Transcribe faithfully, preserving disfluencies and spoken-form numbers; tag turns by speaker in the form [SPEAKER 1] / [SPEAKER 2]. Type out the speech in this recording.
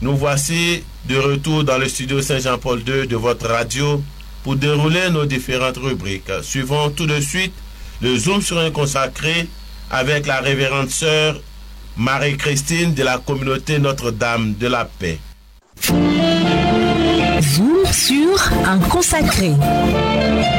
[SPEAKER 1] Nous voici de retour dans le studio Saint-Jean-Paul deux de votre radio pour dérouler nos différentes rubriques. Suivons tout de suite le Zoom sur un consacré avec la révérende sœur Marie-Christine de la communauté Notre-Dame de la Paix.
[SPEAKER 2] Zoom sur un consacré.